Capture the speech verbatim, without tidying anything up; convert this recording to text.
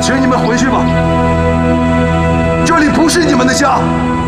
请你们回去吧，这里不是你们的家。